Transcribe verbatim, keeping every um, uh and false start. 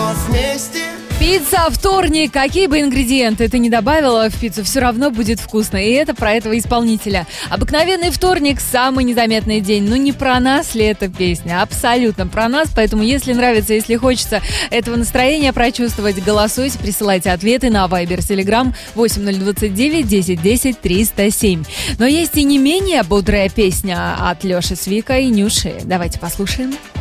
снова вместе. Пицца вторник. Какие бы ингредиенты ты ни добавила в пиццу, все равно будет вкусно. И это про этого исполнителя. Обыкновенный вторник – самый незаметный день. Ну не про нас ли эта песня? Абсолютно про нас. Поэтому если нравится, если хочется этого настроения прочувствовать, голосуйте, присылайте ответы на Viber, Telegram восемь ноль двадцать девять десять десять триста семь. Но есть и не менее бодрая песня от Леши Свика и Нюши. Давайте послушаем.